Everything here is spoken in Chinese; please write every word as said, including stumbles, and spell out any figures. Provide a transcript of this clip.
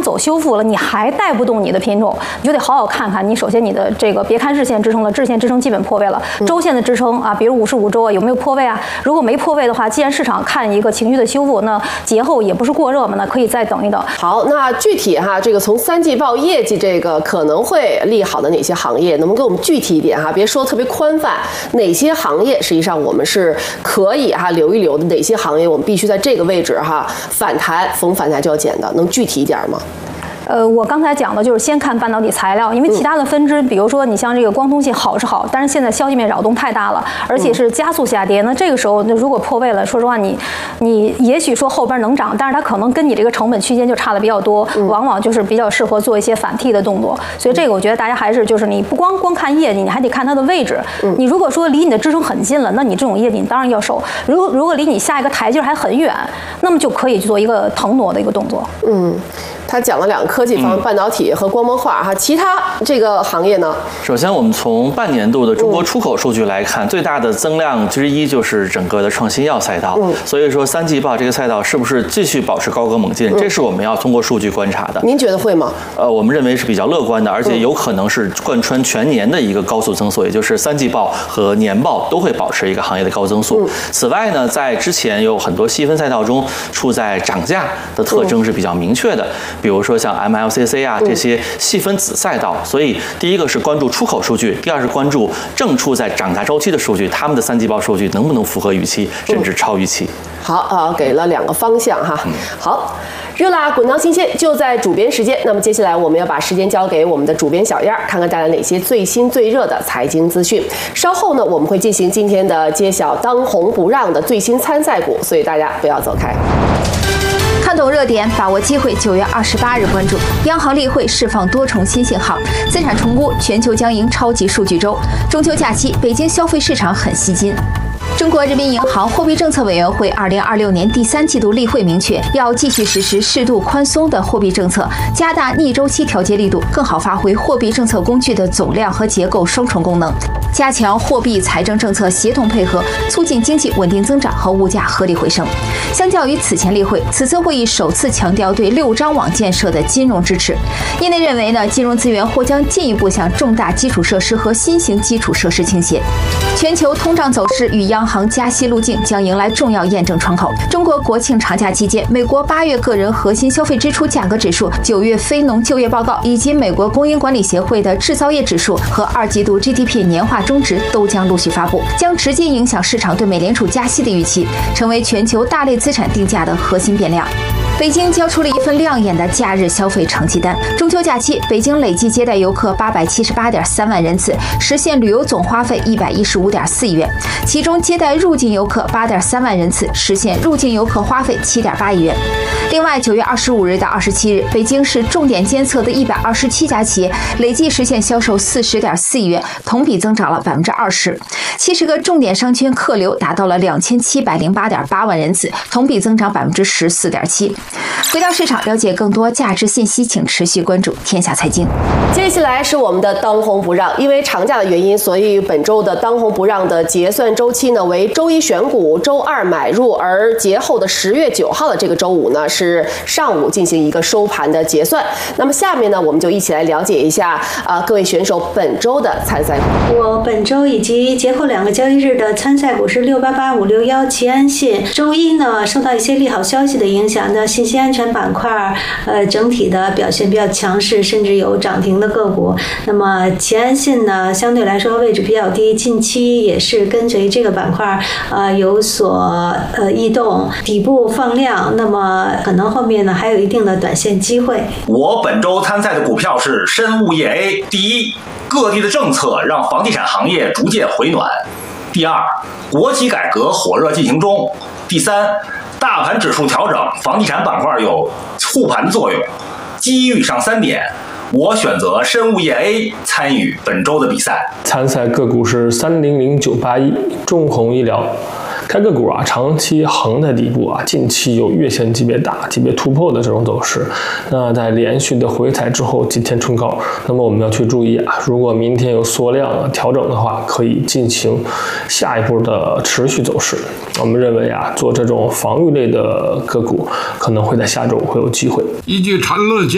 走修复了，你还带不动你的品种，你就得好好看看。你首先你的这个别看日线支撑了，日线支撑基本破位了，周线的支撑啊，比如五十五周啊，有没有破位啊？如果没破位的话，既然市场看一个情绪的修复，那节后也不是过热嘛，那可以再等一等。 好，那具体哈，这个从三季报业绩这个可能会利好的哪些行业，能不能给我们具体一点哈？别说特别宽泛，哪些行业实际上我们是可以哈留一留的？哪些行业我们必须在这个位置哈反弹，逢反弹就要减的？能具体一点吗？ 呃，我刚才讲的就是先看半导体材料，因为其他的分支，比如说你像这个光通信好是好，但是现在消息面扰动太大了，而且是加速下跌。那这个时候，那如果破位了，说实话，你你也许说后边能涨，但是它可能跟你这个成本区间就差的比较多，往往就是比较适合做一些反替的动作。所以这个我觉得大家还是就是你不光光看业绩，你还得看它的位置。你如果说离你的支撑很近了，那你这种业绩你当然要守；如果如果离你下一个台阶还很远，那么就可以去做一个腾挪的一个动作。 嗯。他讲了两个科技方面，半导体和光模块哈，其他这个行业呢？ 首先，我们从半年度的中国出口数据来看，最大的增量之一就是整个的创新药赛道。嗯，所以说三季报这个赛道是不是继续保持高歌猛进，这是我们要通过数据观察的。 您觉得会吗？ 呃，我们认为是比较乐观的，而且有可能是贯穿全年的一个高速增速，也就是三季报和年报都会保持一个行业的高增速。此外呢，在之前有很多细分赛道中，处在涨价的特征是比较明确的。比如说像 M L C C 啊这些细分子赛道，所以第一个是关注出口数据，第二是关注正处在涨价周期的数据，他们的三季报数据能不能符合预期，甚至超预期。 好啊，给了两个方向哈。好，热辣滚烫新鲜就在主编时间。那么接下来我们要把时间交给我们的主编小燕，看看带来哪些最新最热的财经资讯。稍后呢，我们会进行今天的揭晓当红不让的最新参赛股，所以大家不要走开。 看懂热点，把握机会。九月二十八日关注央行例会释放多重新信号，资产重估，全球将迎超级数据周。中秋假期，北京消费市场很吸金。中国人民银行货币政策委员会二零二六年第三季度例会明确，要继续实施适度宽松的货币政策，加大逆周期调节力度，更好发挥货币政策工具的总量和结构双重功能，加强货币财政政策协同配合，促进经济稳定增长和物价合理回升。相较于此前例会，此次会议首次强调对六张网建设的金融支持。业内认为呢，金融资源或将进一步向重大基础设施和新型基础设施倾斜。全球通胀走势与央行加息路径将迎来重要验证窗口。中国国庆长假期间，美国八月个人核心消费支出价格指数、九月非农就业报告以及美国供应管理协会的制造业指数和二季度 G D P 年化中值都将陆续发布，将直接影响市场对美联储加息的预期，成为全球大类资产定价的核心变量。北京交出了一份亮眼的假日消费成绩单。中秋假期，北京累计接待游客八百七十八点三万人次，实现旅游总花费一百一十五点四亿元。其中接待入境游客八点三万人次，实现入境游客花费七点八亿元。另外，九月二十五日到二十七日，北京市重点监测的一百二十七家企业累计实现销售四十点四亿元，同比增长了百分之二十。七十个重点商圈客流达到了两千七百零八点八万人次，同比增长百分之十四点七。回到市场，了解更多价值信息，请持续关注天下财经。 接下来是我们的当红不让，因为长假的原因，所以本周的当红不让的结算周期呢为周一选股，周二买入，而节后的十月九号的这个周五呢是上午进行一个收盘的结算。那么下面呢，我们就一起来了解一下啊、呃、各位选手本周的参赛股。 我本周以及节后两个交易日的参赛股是六八八五六幺齐安信。周一呢，受到一些利好消息的影响呢，信息安全板块呃整体的表现比较强势，甚至有涨停的个股。那么齐安信呢，相对来说位置比较低，近期也是跟随这个板块呃有所呃异动，底部放量，那么可能后面呢还有一定的短线机会。 我本周参赛的股票是深物业 A。第一，各地的政策让房地产行业逐渐回暖；第二，国企改革火热进行中；第三，大盘指数调整，房地产板块有护盘的作用。基于以上三点，我选择深物业 A 参与本周的比赛。 参赛个股是三零零九八一中宏医疗。该个股啊，长期横在底部啊，近期有月线级别大级别突破的这种走势。那在连续的回踩之后，今天冲高，那么我们要去注意啊，如果明天有缩量调整的话，可以进行下一步的持续走势。我们认为啊，做这种防御类的个股，可能会在下周会有机会。 依据缠论